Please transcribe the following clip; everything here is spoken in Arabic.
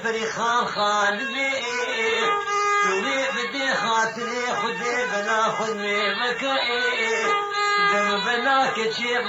بری خان خان بی توی بدی خاطری خودی بنا خود می بکی دم بنا که چی